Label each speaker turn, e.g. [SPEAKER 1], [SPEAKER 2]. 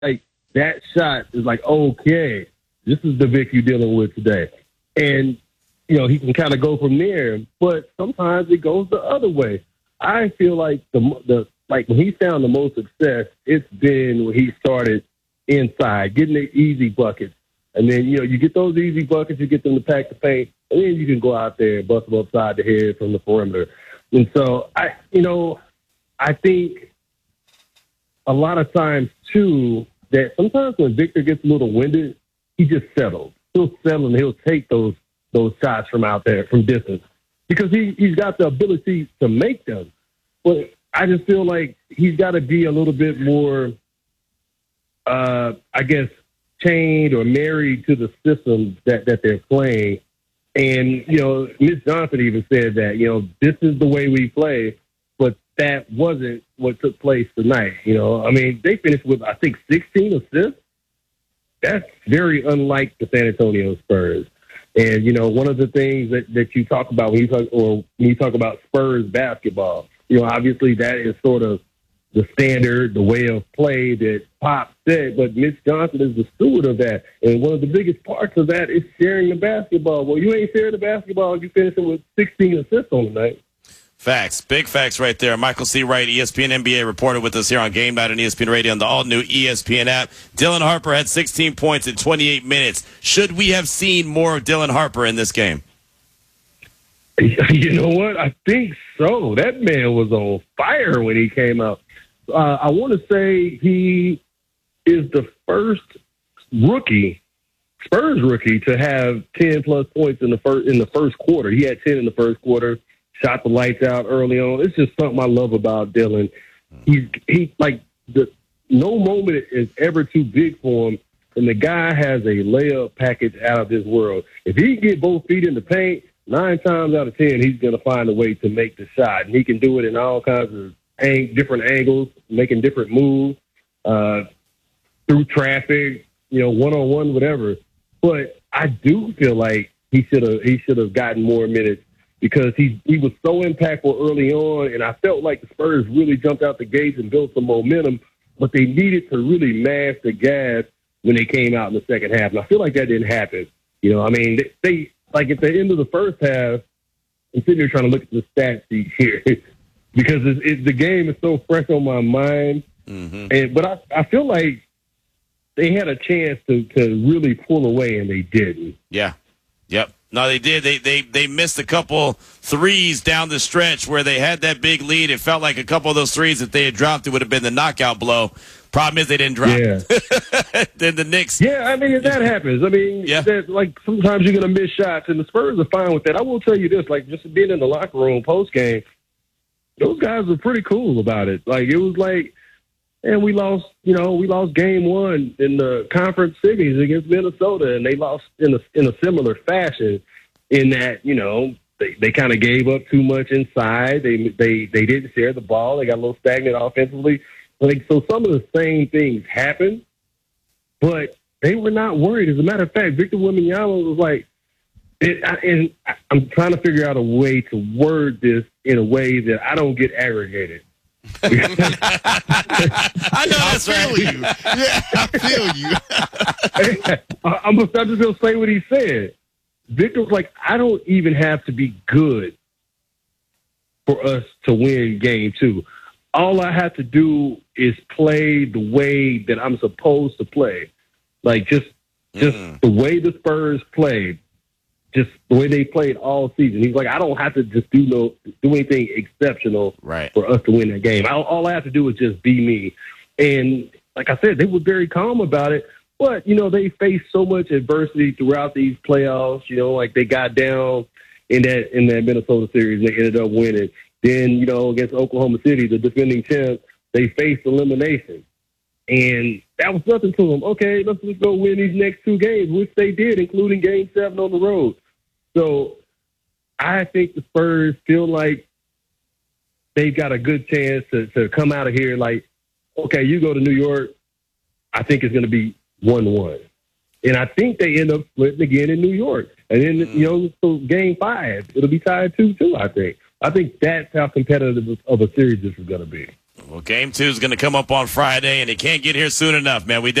[SPEAKER 1] like that shot is like, okay, this is the Vic you're dealing with today. And, he can kind of go from there. But sometimes it goes the other way. I feel like like when he's found the most success, it's been when he started inside, getting the easy buckets. And then, you get those easy buckets, you get them to pack the paint, and then you can go out there and bust them upside the head from the perimeter. And so, I think a lot of times, too, that sometimes when Victor gets a little winded, he just settles. He'll settle and he'll take those shots from out there, from distance, because he's got the ability to make them. But I just feel like he's got to be a little bit more, chained or married to the system that they're playing. And, Miss Johnson even said that, this is the way we play, but that wasn't what took place tonight. They finished with, I think, 16 assists. That's very unlike the San Antonio Spurs. And, one of the things that you talk about when you talk about Spurs basketball, obviously that is sort of the standard, the way of play that Pop said, but Mitch Johnson is the steward of that. And one of the biggest parts of that is sharing the basketball. Well, you ain't sharing the basketball, you finishing with 16 assists on the night.
[SPEAKER 2] Facts. Big facts right there. Michael C. Wright, ESPN NBA reporter with us here on Game Night on ESPN Radio on the all-new ESPN app. Dylan Harper had 16 points in 28 minutes. Should we have seen more of Dylan Harper in this game?
[SPEAKER 1] You know what? I think so. That man was on fire when he came out. I want to say he is the first Spurs rookie, to have 10-plus points in the first quarter. He had 10 in the first quarter, shot the lights out early on. It's just something I love about Dylan. No moment is ever too big for him, and the guy has a layup package out of this world. If he can get both feet in the paint, 9 times out of 10, he's going to find a way to make the shot. And he can do it in all kinds of different angles, making different moves, through traffic, one-on-one, whatever. But I do feel like he should have gotten more minutes, because he was so impactful early on, and I felt like the Spurs really jumped out the gates and built some momentum, but they needed to really mash the gas when they came out in the second half. And I feel like that didn't happen. They like at the end of the first half, I'm sitting here trying to look at the stat sheet here because the game is so fresh on my mind. Mm-hmm. But I feel like they had a chance to really pull away, and they didn't.
[SPEAKER 2] Yeah. Yep. No, they did. They missed a couple threes down the stretch where they had that big lead. It felt like a couple of those threes, if they had dropped, it would have been the knockout blow. Problem is they didn't drop. Yeah. Then the Knicks.
[SPEAKER 1] Yeah, that happens. Sometimes you're going to miss shots, and the Spurs are fine with that. I will tell you this, just being in the locker room post-game, those guys were pretty cool about it. It was like, and we lost game one in the conference series against Minnesota, and they lost in a similar fashion in that, they kind of gave up too much inside. They didn't share the ball. They got a little stagnant offensively. So some of the same things happened, but they were not worried. As a matter of fact, Victor Wembanyama was like, and I'm trying to figure out a way to word this in a way that I don't get aggregated.
[SPEAKER 2] I know that's right.
[SPEAKER 3] You. Yeah, I feel you.
[SPEAKER 1] I'm just going to say what he said. Victor was like, I don't even have to be good for us to win game 2. All I have to do is play the way that I'm supposed to play. Just the way the Spurs played, just the way they played all season. He's like, I don't have to just do anything exceptional for us to win that game. All I have to do is just be me. And like I said, they were very calm about it. But, they faced so much adversity throughout these playoffs. They got down in that Minnesota series and they ended up winning. Then, against Oklahoma City, the defending champs, they faced elimination. And that was nothing to them. Okay, let's just go win these next 2 games, which they did, including Game 7 on the road. So I think the Spurs feel like they've got a good chance to come out of here like, okay, you go to New York, I think it's going to be 1-1. And I think they end up splitting again in New York. And then, so Game 5, it'll be tied 2-2, I think. I think that's how competitive of a series this is going to be.
[SPEAKER 2] Well, game 2 is going to come up on Friday, and it can't get here soon enough, man. We